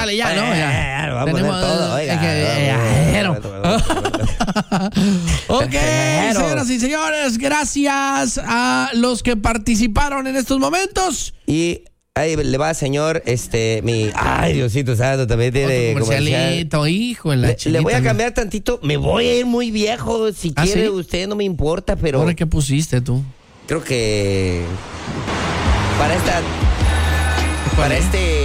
Dale, ya, ¿no? Ya. Vamos a poner todo, Ok, señoras y señores, gracias a los que participaron en estos momentos. Y ahí le va, señor, ay, Diosito santo, también tiene comercialito, hijo, le voy a cambiar tantito, me voy a ir muy viejo, si quiere, ¿sí? Usted no me importa, pero... ¿Ahora qué pusiste tú? Creo que para